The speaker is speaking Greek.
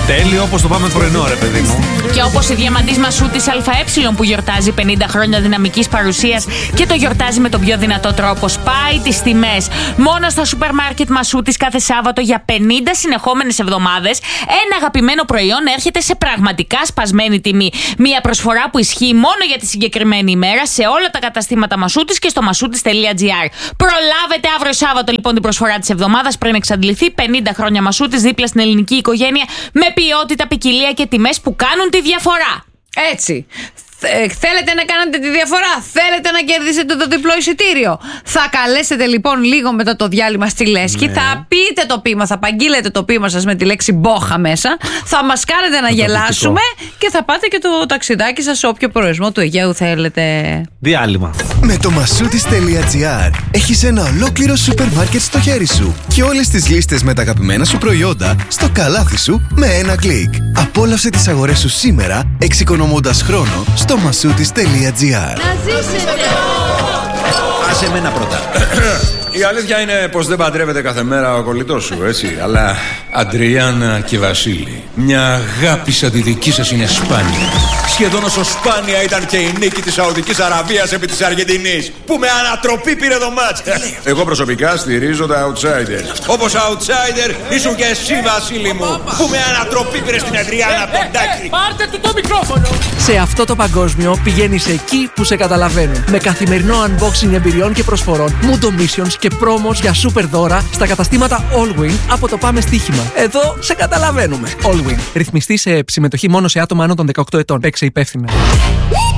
Τέλειο, όπως το πάμε πρωινό, ρε παιδί μου. Και όπως η διαμαντής Μασούτης ΑΕ που γιορτάζει 50 χρόνια δυναμικής παρουσίας και το γιορτάζει με τον πιο δυνατό τρόπο. Σπάει τις τιμές. Μόνο στα σούπερ μάρκετ Μασούτης κάθε Σάββατο για 50 συνεχόμενες εβδομάδες ένα αγαπημένο προϊόν έρχεται σε πραγματικά σπασμένη τιμή. Μια προσφορά που ισχύει μόνο για τη συγκεκριμένη ημέρα σε όλα τα καταστήματα Μασούτης και στο masoutis.gr. Προλάβετε αύριο Σάββατο λοιπόν την προσφορά της εβδομάδας πριν εξαντληθεί. 50 χρόνια Μασούτης δίπλα στην ελληνική οικογένεια με ποιότητα, ποικιλία και τιμές που κάνουν τη διαφορά. Έτσι. Θέλετε να κάνετε τη διαφορά? Θέλετε να κερδίσετε το διπλό εισιτήριο? Θα καλέσετε λοιπόν λίγο μετά το διάλειμμα στη Λέσχη. Ναι. Θα πείτε το ποίημα, θα απαγγείλετε το ποίημα σας με τη λέξη μπόχα μέσα. Θα μας κάνετε να γελάσουμε και θα πάτε και το ταξιδάκι σας σε όποιο προορισμό του Αιγαίου θέλετε. Διάλειμμα. Με το masoutis.gr έχεις ένα ολόκληρο σούπερ μάρκετ στο χέρι σου και όλες τις λίστες με τα αγαπημένα σου προϊόντα στο καλάθι σου με ένα κλικ. Απόλαυσε τις αγορές σου σήμερα εξοικονομώντας χρόνο στο masoutis.gr. Να ζήσετε! Άσε εμένα πρώτα. Η αλήθεια είναι πως δεν παντρεύεται κάθε μέρα ο κολλητός σου, έτσι. Αλλά Αντριάννα και Βασίλη, μια αγάπη σαν τη δική σας είναι σπάνια. Σχεδόν όσο σπάνια ήταν και η νίκη της Σαουδικής Αραβίας επί της Αργεντινής, που με ανατροπή πήρε το μάτς. Εγώ προσωπικά στηρίζω τα outsiders. Όπως outsider ήσουν και εσύ, Βασίλη μου, που με ανατροπή πήρε στην Αντριάννα Πεντάκη. Πάρτε του το μικρόφωνο! Σε αυτό το παγκόσμιο πηγαίνεις εκεί που σε καταλαβαίνουν. Με καθημερινό unboxing εμπειριών και προσφορών, Mundo Missions και πρόμος για super δώρα στα καταστήματα Allwin από το Πάμε Στοίχημα. Εδώ σε καταλαβαίνουμε. Allwin. Ρυθμιστή σε συμμετοχή μόνο σε άτομα άνω των 18 ετών. Παίξε υπεύθυνα.